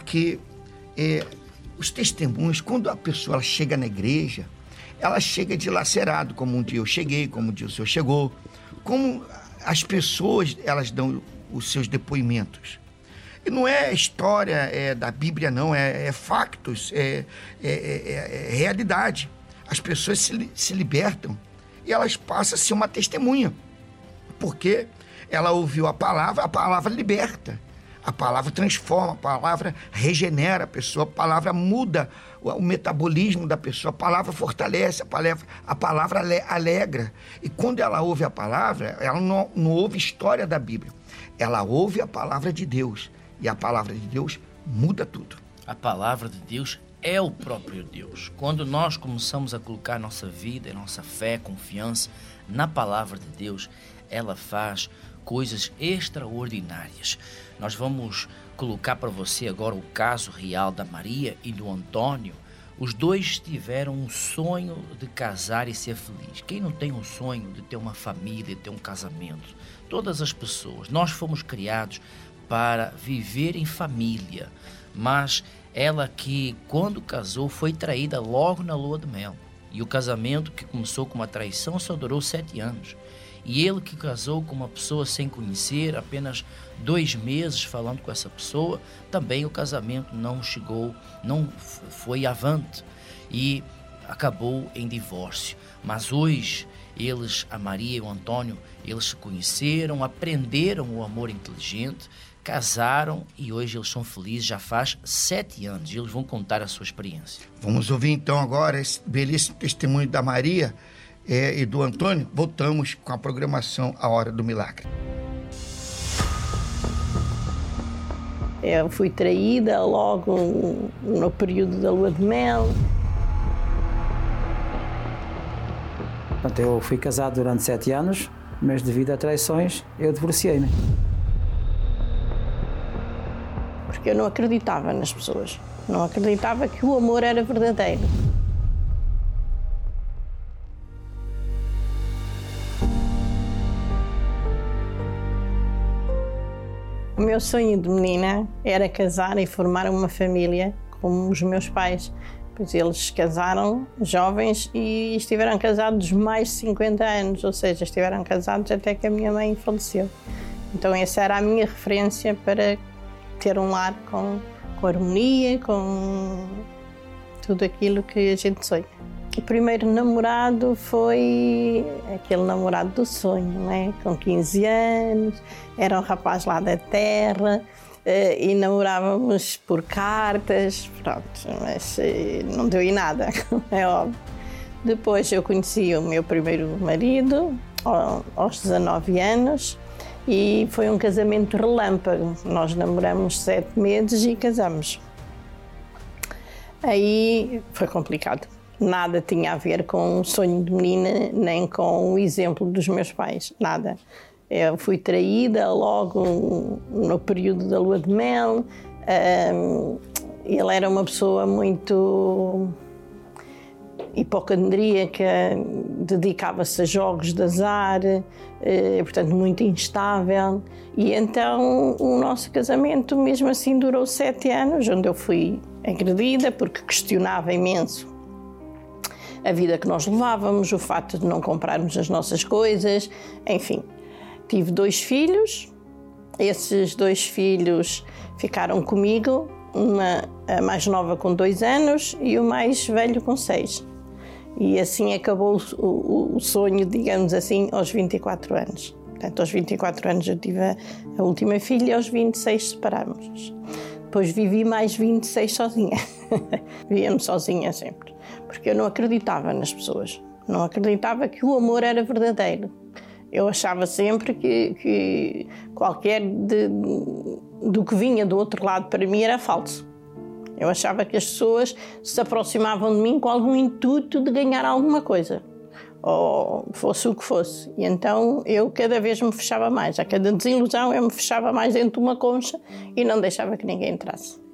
porque os testemunhos, quando a pessoa ela chega na igreja, ela chega dilacerado, como um dia eu cheguei, como um dia o senhor chegou, como as pessoas elas dão os seus depoimentos. E não é história da Bíblia, não, é factos, é realidade. As pessoas se libertam e elas passam a ser uma testemunha, porque ela ouviu a palavra liberta, a palavra transforma, a palavra regenera a pessoa, a palavra muda o metabolismo da pessoa, a palavra fortalece, a palavra alegra. E quando ela ouve a palavra, ela não ouve história da Bíblia, ela ouve a palavra de Deus, e a palavra de Deus muda tudo. A palavra de Deus é o próprio Deus. Quando nós começamos a colocar nossa vida, nossa fé, confiança na palavra de Deus, ela faz coisas extraordinárias. Nós vamos colocar para você agora o caso real da Maria e do Antônio. Os dois tiveram um sonho de casar e ser feliz. Quem não tem um sonho de ter uma família, de ter um casamento? Todas as pessoas. Nós fomos criados para viver em família, mas ela que, quando casou, foi traída logo na lua de mel. E o casamento, que começou com uma traição, só durou 7 anos. E ele que casou com uma pessoa sem conhecer, apenas 2 meses falando com essa pessoa, também o casamento não foi avante e acabou em divórcio. Mas hoje, eles, a Maria e o Antônio, eles se conheceram, aprenderam o amor inteligente, casaram e hoje eles são felizes, já faz 7 anos, e eles vão contar a sua experiência. Vamos ouvir então agora esse belíssimo testemunho da Maria e do Antônio. Voltamos com a programação A Hora do Milagre. Eu fui traída logo no período da lua de mel. Portanto, eu fui casado durante 7 anos, mas devido a traições eu divorciei-me. Porque eu não acreditava nas pessoas, não acreditava que o amor era verdadeiro. O meu sonho de menina era casar e formar uma família como os meus pais, pois eles casaram jovens e estiveram casados mais de 50 anos, ou seja, estiveram casados até que a minha mãe faleceu. Então essa era a minha referência para ter um lar com harmonia, com tudo aquilo que a gente sonha. O primeiro namorado foi aquele namorado do sonho, né? Com 15 anos, era um rapaz lá da terra e namorávamos por cartas, pronto, mas não deu em nada, é óbvio. Depois eu conheci o meu primeiro marido aos 19 anos e foi um casamento relâmpago. Nós namoramos 7 meses e casamos. Aí foi complicado. Nada tinha a ver com o sonho de menina, nem com o exemplo dos meus pais, nada. Eu fui traída logo no período da lua de mel. Ele era uma pessoa muito hipocondríaca, dedicava-se a jogos de azar, portanto muito instável. E então o nosso casamento mesmo assim durou 7 anos, onde eu fui agredida porque questionava imenso a vida que nós levávamos, o facto de não comprarmos as nossas coisas, enfim. Tive 2 filhos, esses 2 filhos ficaram comigo, a mais nova com 2 anos e o mais velho com 6. E assim acabou o sonho, digamos assim, aos 24 anos. Portanto, aos 24 anos eu tive a última filha e aos 26 separámos-nos. Depois vivi mais 26 sozinha. Vivia-me sozinha sempre. Porque eu não acreditava nas pessoas. Não acreditava que o amor era verdadeiro. Eu achava sempre que qualquer do que vinha do outro lado para mim era falso. Eu achava que as pessoas se aproximavam de mim com algum intuito de ganhar alguma coisa. Ou fosse o que fosse. E então eu cada vez me fechava mais. A cada desilusão eu me fechava mais dentro de uma concha e não deixava que ninguém entrasse.